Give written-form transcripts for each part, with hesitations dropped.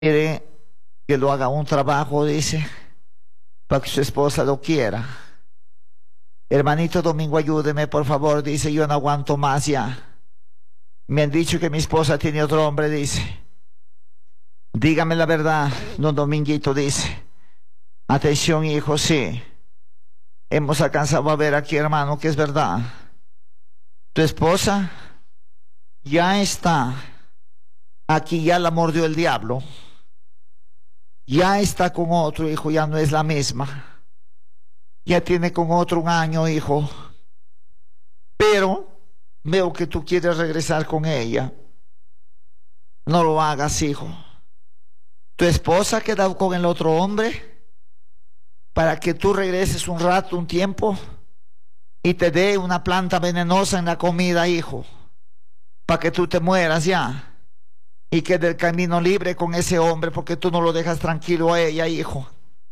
quiere que lo haga un trabajo, dice, para que su esposa lo quiera. Hermanito Domingo, ayúdeme, por favor, dice, yo no aguanto más ya. Me han dicho que mi esposa tiene otro hombre, dice. Dígame la verdad, don Dominguito, dice. Atención, hijo, sí. Hemos alcanzado a ver aquí, hermano, que es verdad. Tu esposa ya está. Aquí ya la mordió el diablo. Ya está con otro, hijo, ya no es la misma. Ya tiene con otro un año, hijo. Pero veo que tú quieres regresar con ella. No lo hagas, hijo. Tu esposa ha quedado con el otro hombre para que tú regreses un rato, un tiempo, y te dé una planta venenosa en la comida, hijo, para que tú te mueras ya y quede el camino libre con ese hombre, porque tú no lo dejas tranquilo a ella, hijo.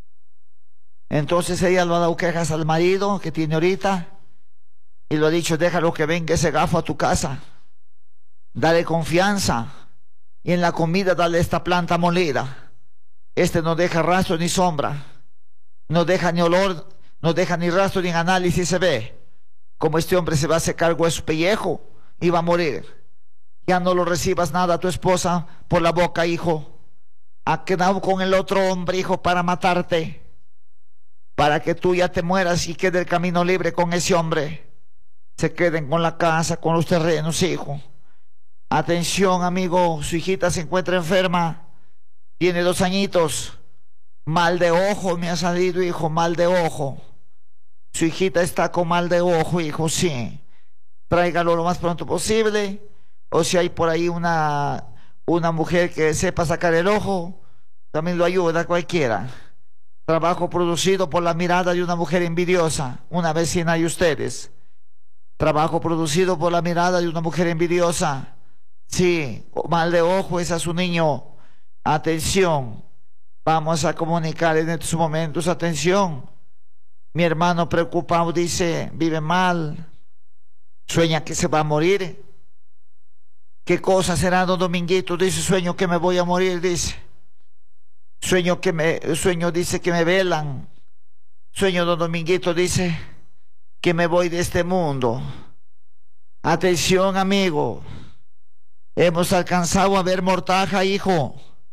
Entonces ella lo ha dado quejas al marido que tiene ahorita y lo ha dicho: déjalo que venga ese gafo a tu casa, dale confianza, y en la comida dale esta planta molida. Este no deja rastro ni sombra, no deja ni olor, no deja ni rastro ni análisis se ve. Como este hombre se va a secar hueso pellejo y va a morir. Ya no lo recibas nada a tu esposa por la boca, hijo. Ha quedado con el otro hombre, hijo, para matarte, para que tú ya te mueras y quede el camino libre con ese hombre. Se queden con la casa, con los terrenos, hijo. Atención, amigo, su hijita se encuentra enferma, tiene 2 añitos, mal de ojo me ha salido, hijo, mal de ojo. Su hijita está con mal de ojo, hijo, sí. Tráigalo lo más pronto posible. O si hay por ahí una mujer que sepa sacar el ojo, también lo ayuda cualquiera. Trabajo producido por la mirada de una mujer envidiosa, una vecina de ustedes. Trabajo producido por la mirada de una mujer envidiosa. Sí, mal de ojo es a su niño. Atención, vamos a comunicar en estos momentos, atención. Mi hermano preocupado dice, vive mal, sueña que se va a morir. ¿Qué cosa será, don Dominguito? Dice, sueño que me voy a morir, dice. Sueño, dice, que me velan. Sueño, don Dominguito, dice, que me voy de este mundo. Atención, amigo. Hemos alcanzado a ver mortaja, hijo.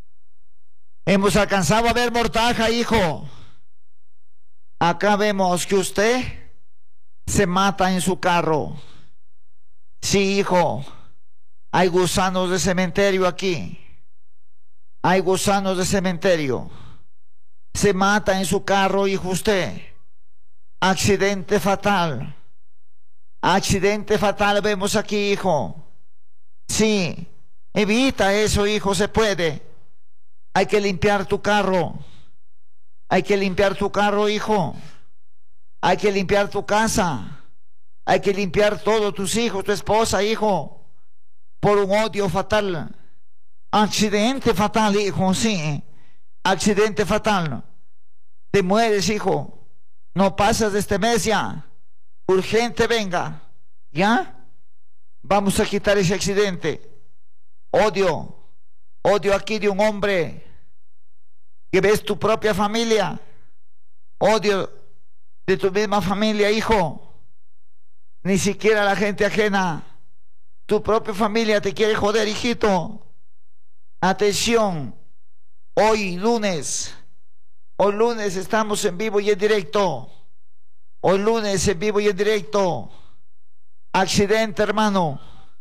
Hemos alcanzado a ver mortaja, hijo. Acá vemos que usted se mata en su carro. Sí, hijo. Hay gusanos de cementerio aquí. Hay gusanos de cementerio. Se mata en su carro, hijo, usted. Accidente fatal. Accidente fatal vemos aquí, hijo. Sí. Evita eso, hijo, se puede. Hay que limpiar tu carro. Hay que limpiar tu carro, hijo. Hay que limpiar tu casa. Hay que limpiar todos tus hijos, tu esposa, hijo. Por un odio fatal. Accidente fatal, hijo, sí. Accidente fatal. Te mueres, hijo. No pasas de este mes ya. Urgente, venga. ¿Ya? Vamos a quitar ese accidente. Odio. Odio aquí de un hombre que ves tu propia familia. Odio de tu misma familia, hijo. Ni siquiera la gente ajena. Tu propia familia te quiere joder, hijito. Atención. Hoy lunes estamos en vivo y en directo. Hoy lunes en vivo y en directo. Accidente, hermano.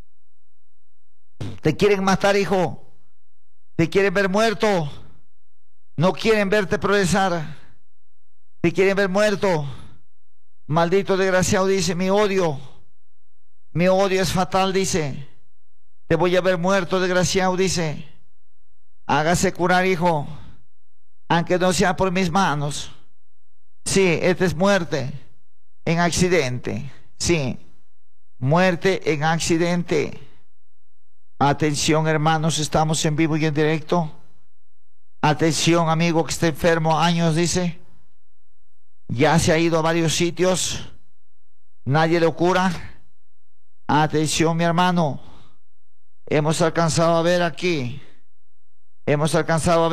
Te quieren matar, hijo. Te quieren ver muerto. No quieren verte progresar. Te quieren ver muerto. Maldito desgraciado, dice, mi odio es fatal, dice. Te voy a ver muerto, desgraciado, dice. Hágase curar, hijo, aunque no sea por mis manos. Sí, esta es muerte en accidente. Sí, muerte en accidente. Atención, hermanos, estamos en vivo y en directo. Atención, amigo que está enfermo años, dice. Ya se ha ido a varios sitios. Nadie lo cura. Atención, mi hermano. Hemos alcanzado a ver aquí Hemos alcanzado a